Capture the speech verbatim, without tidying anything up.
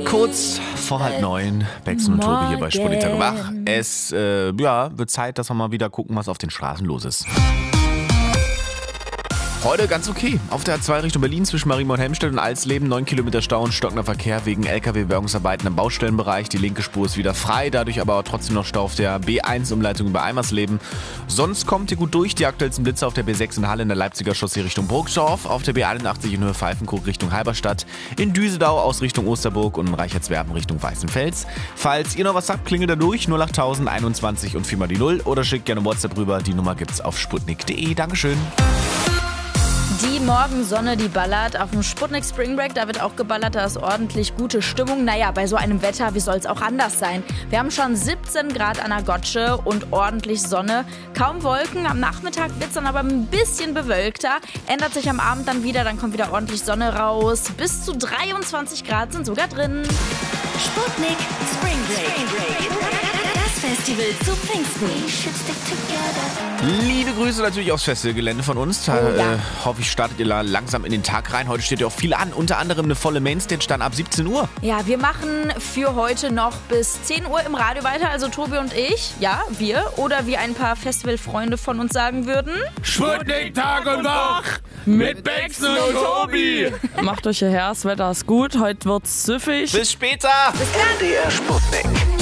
Kurz vor halb neun, Becksen und Tobi hier bei Sputnik wach. Es äh, ja, wird Zeit, dass wir mal wieder gucken, was auf den Straßen los ist. Heute ganz okay. Auf der A zwei Richtung Berlin zwischen Marienborn, Helmstedt und Alsleben neun Kilometer Stau und stockender Verkehr wegen L K W-Bergungsarbeiten im Baustellenbereich. Die linke Spur ist wieder frei, dadurch aber trotzdem noch Stau auf der B eins Umleitung über Eimersleben. Sonst kommt ihr gut durch. Die aktuellsten Blitze auf der B sechs in Halle in der Leipziger Chaussee Richtung Burgdorf, auf der B einundachtzig in Höhe Pfeifenkrug Richtung Halberstadt, in Düsedau aus Richtung Osterburg und in Reichertswerden Richtung Weißenfels. Falls ihr noch was habt, klingelt da durch null acht tausend einundzwanzig und viermal die Null oder schickt gerne WhatsApp rüber. Die Nummer gibt's auf sputnik punkt de. Dankeschön. Die Morgensonne, die ballert auf dem Sputnik Spring Break, da wird auch geballert, da ist ordentlich gute Stimmung. Naja, bei so einem Wetter, wie soll es auch anders sein? Wir haben schon siebzehn Grad an der Gotsche und ordentlich Sonne. Kaum Wolken, am Nachmittag wird es dann aber ein bisschen bewölkter. Ändert sich am Abend dann wieder, dann kommt wieder ordentlich Sonne raus. Bis zu dreiundzwanzig Grad sind sogar drin. Sputnik Spring Break. Das Festival zu Pfingsten. Liebe Grüße natürlich aufs Festivalgelände von uns. Da Oh, ja. äh, hoffe ich, startet ihr langsam in den Tag rein. Heute steht ja auch viel an, unter anderem eine volle Mainstage dann ab siebzehn Uhr. Ja, wir machen für heute noch bis zehn Uhr im Radio weiter, also Tobi und ich. Ja, wir. Oder wie ein paar Festivalfreunde von uns sagen würden. Sputnik Tag und Wach mit Becksen und Tobi. Macht euch hierher, das Wetter ist gut. Heute wird's süffig. Bis später! R D R Sputnik.